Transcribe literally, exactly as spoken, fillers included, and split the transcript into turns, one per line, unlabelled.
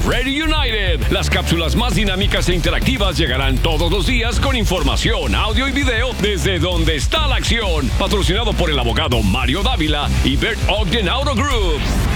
Ready United. Las cápsulas más dinámicas e interactivas llegarán todos los días con información, audio y video desde donde está la acción. Patrocinado por el abogado Mario Dávila y Bert Ogden Auto Group.